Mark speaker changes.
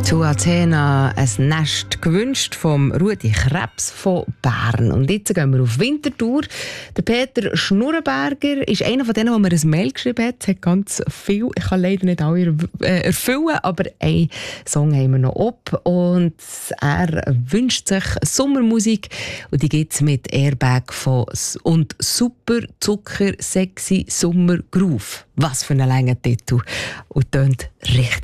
Speaker 1: Zu Athena ein Nest gewünscht vom Rudi Krebs von Bern. Und jetzt gehen wir auf Winterthur. Der Peter Schnurrenberger ist einer von denen, der mir ein Mail geschrieben hat. Es hat ganz viel. Ich kann leider nicht alle erfüllen, aber einen Song haben wir noch ab. Und er wünscht sich Sommermusik. Und die gibt es mit Airbag von und Super Zucker Sexy Sommer Groove. Was für ein langer Titel. Und tönt richtig